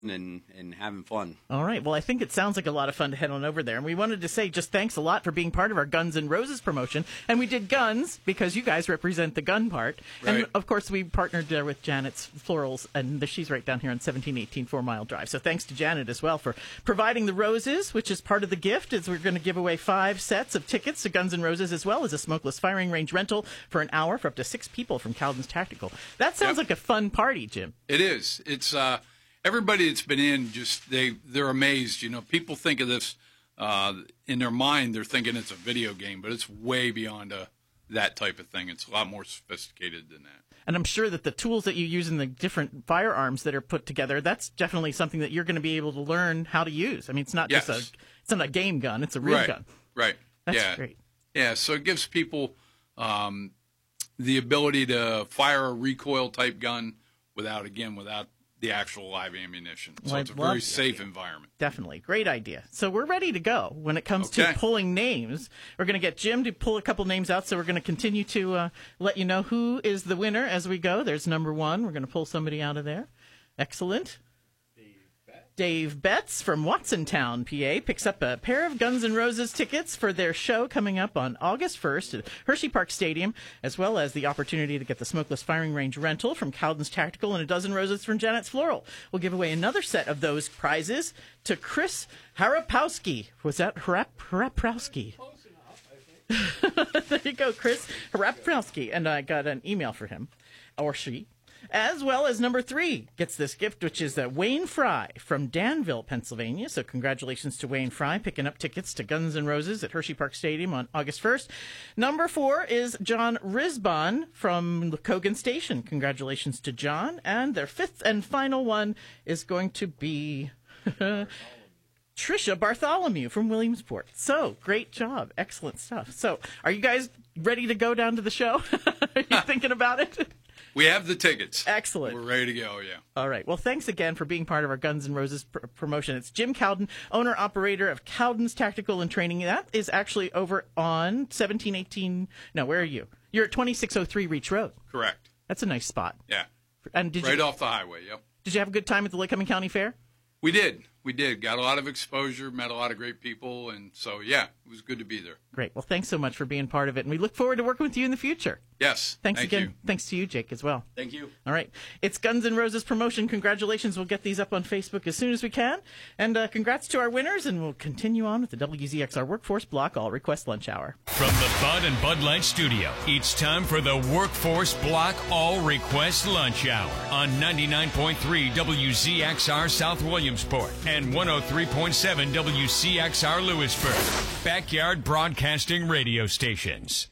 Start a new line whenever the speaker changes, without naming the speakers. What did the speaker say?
and having fun.
All right. Well, I think it sounds like a lot of fun to head on over there. And we wanted to say just thanks a lot for being part of our Guns N' Roses promotion. And we did guns because you guys represent the gun part.
Right.
And, of course, we partnered there with Janet's Florals, and she's right down here on 1718 4 Mile Drive. So thanks to Janet as well for providing the roses, which is part of the gift, as we're going to give away 5 sets of tickets to Guns N' Roses, as well as a smokeless firing range rental for an hour for up to 6 people from Cowden's Tactical. That sounds like a fun party, Jim.
It is. It's everybody that's been in, just they're amazed. People think of this in their mind. They're thinking it's a video game, but it's way beyond that type of thing. It's a lot more sophisticated than that.
And I'm sure that the tools that you use in the different firearms that are put together, that's definitely something that you're going to be able to learn how to use. I mean, it's not just it's not a game gun; it's a real gun.
Right.
That's great.
Yeah. So it gives people the ability to fire a recoil type gun without the actual live ammunition. So it's a very safe environment.
Definitely. Great idea. So we're ready to go when it comes to pulling names. We're going to get Jim to pull a couple names out, so we're going to continue to let you know who is the winner as we go. There's number 1. We're going to pull somebody out of there. Excellent. Dave Betts from Watsontown, PA, picks up a pair of Guns N' Roses tickets for their show coming up on August 1st at Hershey Park Stadium, as well as the opportunity to get the smokeless firing range rental from Cowden's Tactical and a dozen roses from Janet's Floral. We'll give away another set of those prizes to Chris Harapowski. Was that Harapowski? There you go, Chris Harapowski. And I got an email for him, or she. As well as number 3 gets this gift, which is Wayne Fry from Danville, Pennsylvania. So congratulations to Wayne Fry picking up tickets to Guns N' Roses at Hershey Park Stadium on August 1st. Number 4 is John Risbon from Cogan Station. Congratulations to John. And their 5th and final one is going to be Trisha Bartholomew from Williamsport. So, great job. Excellent stuff. So, are you guys ready to go down to the show? Are you thinking about it?
We have the tickets.
Excellent.
We're ready to go, yeah.
All right. Well, thanks again for being part of our Guns N' Roses promotion. It's Jim Cowden, owner-operator of Cowden's Tactical and Training. That is actually over on 1718. No, where are you? You're at 2603 Reach Road.
Correct.
That's a nice spot.
Yeah.
And
off the highway, yep.
Did you have a good time at the Lycoming County Fair?
We did. Got a lot of exposure, met a lot of great people, and so, yeah, it was good to be there.
Great. Well, thanks so much for being part of it, and we look forward to working with you in the future.
Yes.
Thanks again.
You.
Thanks to you, Jake, as well.
Thank you.
All right. It's Guns N' Roses promotion. Congratulations. We'll get these up on Facebook as soon as we can. And congrats to our winners, and we'll continue on with the WZXR Workforce Block All Request Lunch Hour.
From the Bud and Bud Light Studio, it's time for the Workforce Block All Request Lunch Hour on 99.3 WZXR South Williamsport and 103.7 WCXR Lewisburg. Backyard Broadcasting Radio Stations.